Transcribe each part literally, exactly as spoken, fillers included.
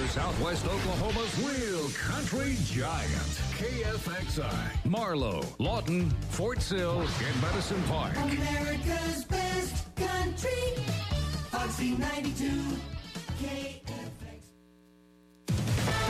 Southwest Oklahoma's real country giant. K F X I, Marlow, Lawton, Fort Sill, and Medicine Park. America's best country. Foxy ninety-two, K F X.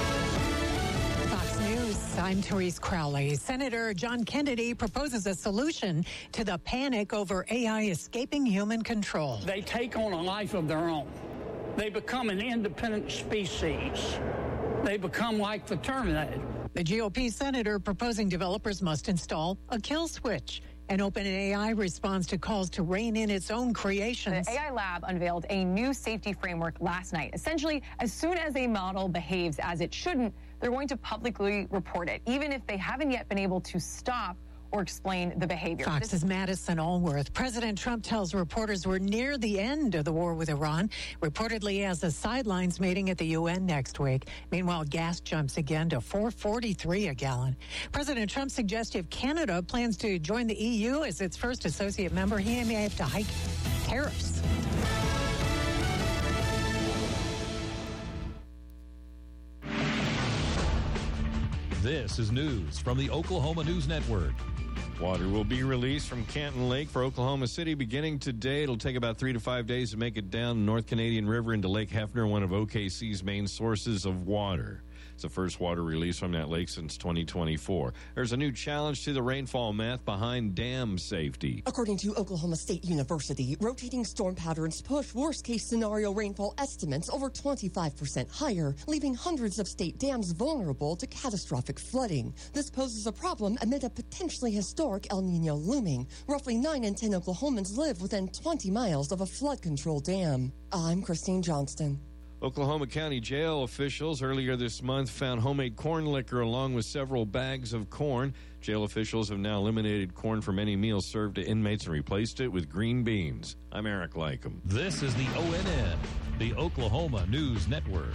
Fox News, I'm Therese Crowley. Senator John Kennedy proposes a solution to the panic over A I escaping human control. They take on a life of their own. They become an independent species. They become like the Terminator. The G O P senator proposing developers must install a kill switch. And OpenAI responds to calls to rein in its own creations. The A I Lab unveiled a new safety framework last night. Essentially, as soon as a model behaves as it shouldn't, they're going to publicly report it, even if they haven't yet been able to stop or explain the behavior. Fox's Madison Allworth. President Trump tells reporters we're near the end of the war with Iran, reportedly has a sidelines meeting at the U N next week. Meanwhile, gas jumps again to four forty-three a gallon. President Trump suggests if Canada plans to join the E U as its first associate member, he may have to hike tariffs. This is news from the Oklahoma News Network. Water will be released from Canton Lake for Oklahoma City beginning today. It'll take about three to five days to make it down the North Canadian River into Lake Hefner, one of O K C's main sources of water. It's the first water release from that lake since twenty twenty-four. There's a new challenge to the rainfall math behind dam safety. According to Oklahoma State University, rotating storm patterns push worst-case scenario rainfall estimates over twenty-five percent higher, leaving hundreds of state dams vulnerable to catastrophic flooding. This poses a problem amid a potentially historic El Nino looming. Roughly nine in ten Oklahomans live within twenty miles of a flood control dam. I'm Christine Johnston. Oklahoma County Jail officials earlier this month found homemade corn liquor along with several bags of corn. Jail officials have now eliminated corn from any meals served to inmates and replaced it with green beans. I'm Eric Lycum. This is the O N N, the Oklahoma News Network.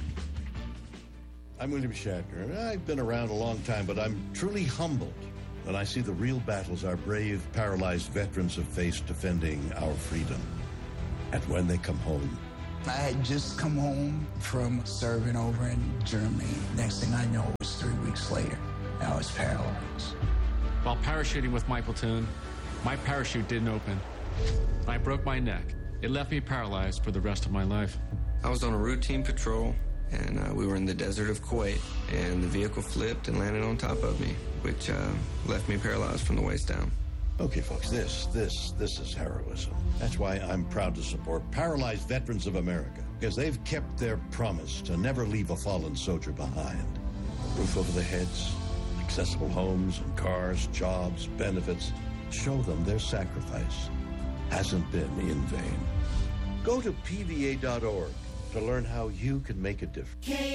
I'm William Shatner, and I've been around a long time, but I'm truly humbled when I see the real battles our brave, paralyzed veterans have faced defending our freedom. And when they come home, I had just come home from serving over in Germany. Next thing I know, it was three weeks later. I was paralyzed. While parachuting with my platoon, my parachute didn't open. I broke my neck. It left me paralyzed for the rest of my life. I was on a routine patrol, and uh, we were in the desert of Kuwait, and the vehicle flipped and landed on top of me, which uh, left me paralyzed from the waist down. Okay, folks, this, this, this is heroism. That's why I'm proud to support Paralyzed Veterans of America, because they've kept their promise to never leave a fallen soldier behind. A roof over their heads, accessible homes and cars, jobs, benefits. Show them their sacrifice hasn't been in vain. Go to P V A dot org to learn how you can make a difference.